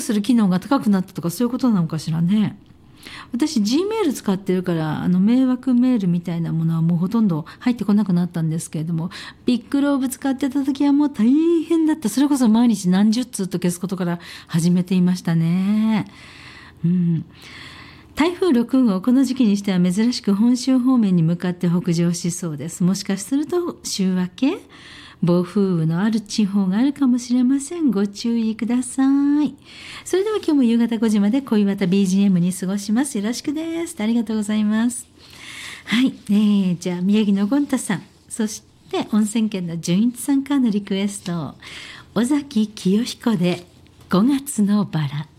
する機能が高くなったとか、そういうことなのかしらね。私 Gmail 使ってるから、迷惑メールみたいなものはもうほとんど入ってこなくなったんですけれども、ビッグローブ使ってた時はもう大変だった。それこそ毎日何十通と消すことから始めていましたね。台風6号、この時期にしては珍しく本州方面に向かって北上しそうです。もしかすると週明け暴風雨のある地方があるかもしれません。ご注意ください。それでは今日も夕方5時まで恋バタ BGM に過ごします。よろしくです。ありがとうございます。はい、じゃあ宮城のゴンタさん、そして温泉県の純一さんからのリクエスト、尾崎清彦で5月のバラ。